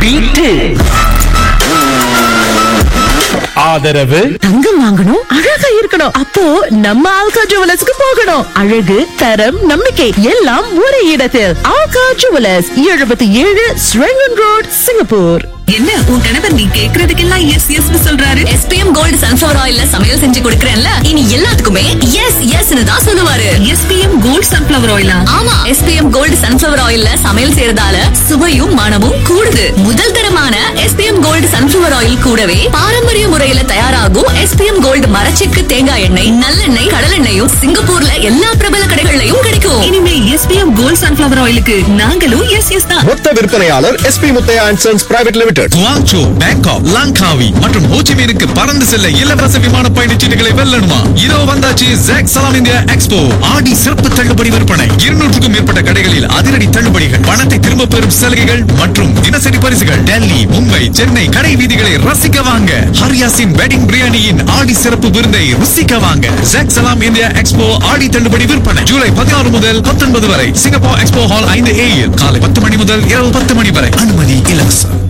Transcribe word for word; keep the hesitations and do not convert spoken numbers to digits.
Beat. ஆதரவு தங்கம் வாங்கணும், அழகா இருக்கணும். அப்போ நம்ம ஆல்கா ஜுவல்லர்ஸ்க்கு போகணும். அழகு, தரம், நம்பிக்கை எல்லாம் ஒரே இடத்தில். ஆல்கா ஜுவல்லர்ஸ், எழுபத்தி ஏழு ஸ்ரெங்கன் ரோட், சிங்கப்பூர். என்ன உன் கணவர் நீ கேக்குறதுக்கெல்லாம் எஸ் எஸ் சொல்றாரு? எஸ்பிஎம் கோல்டு சன்ஃபிளவர் ஆயில்ல சமையல் செஞ்சு கொடுக்கறேன்ல, இனி எல்லாத்துக்குமே எஸ் எஸ் தான் சொல்லுவாரு. SPM gold sunflower ஆயிலா? ஆமா, எஸ்பிஎம் கோல்டு சன்ஃபிளவர் ஆயில்ல சமையல் செய்யறதால சுவையும் மனமும் கூடுது. முதல் தரமான எஸ்பிஎம் கோல்டு சன்ஃபிளவர் ஆயில் கூடவே பாரம்பரிய முறையில தயாராகும் எஸ்பிஎம் கோல்டு மரச்செக்கு தேங்காய் எண்ணெய், நல்லெண்ணெய், கடலெண்ணெயும் சிங்கப்பூர்ல எல்லா பிரபல கடைகள்லயும் கிடைக்கும். இனிமே எஸ்பிஎம் கோல்டு சன்ஃபிளவர் ஆயிலுக்கு நாங்களும் எஸ் எஸ் தான். மொத்த விற்பனையாளர் SP Muthiah and sons private limited. குவாங்சோ, Bangkok, லாங்காவி மற்றும் ஹோச்சிமினுக்கு பறந்து செல்ல இலவச விமான பயணச்சீட்டுகளை வெல்லணுமா? இதோ வந்தாச்சு ஜாக் சலாம் இந்தியா எக்ஸ்போ ஆடி சிறப்பு தள்ளுபடி விற்பனை. இருநூற்றுக்கும் மேற்பட்ட கடைகளில் அதிரடி தள்ளுபடிகள், பணத்தை திரும்ப பெறும் சலுகைகள் மற்றும் தினசரி பரிசுகள். டெல்லி, மும்பை, சென்னை கடை வீதிகளை ரசிக்க வாங்க. ஹரியாசின் வெட்டிங் பிரியாணியின் ஆடி சிறப்பு விருந்தை ருசிக்க வாங்க. ஜாக் சலாம் இந்தியா எக்ஸ்போ ஆடி தள்ளுபடி விற்பனை ஜூலை பதினாறு முதல் பத்தொன்பது வரை சிங்கப்பூர் எக்ஸ்போ ஹால் ஐந்து ஏ காலை பத்து மணி முதல் இரவு பத்து மணி வரை. அனுமதி இலவசம்.